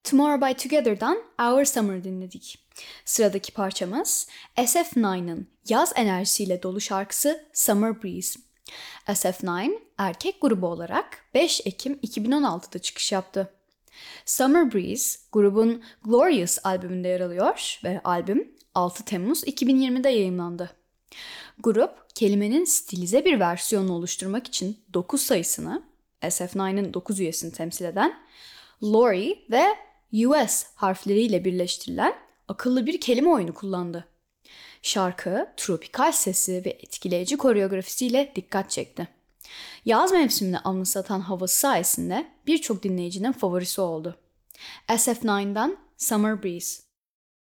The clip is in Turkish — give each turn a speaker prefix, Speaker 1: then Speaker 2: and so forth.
Speaker 1: Tomorrow by Together'dan Our Summer dinledik. Sıradaki parçamız SF9'ın yaz enerjisiyle dolu şarkısı Summer Breeze. SF9 erkek grubu olarak 5 Ekim 2016'da çıkış yaptı. Summer Breeze grubun Glorious albümünde yer alıyor ve albüm 6 Temmuz 2020'de yayımlandı. Grup kelimenin stilize bir versiyonunu oluşturmak için 9 sayısını, SF9'ın 9 üyesini temsil eden Lori ve US harfleriyle birleştirilen akıllı bir kelime oyunu kullandı. Şarkı, tropikal sesi ve etkileyici koreografisiyle dikkat çekti. Yaz mevsimini anımsatan havası sayesinde birçok dinleyicinin favorisi oldu. SF9'dan Summer Breeze.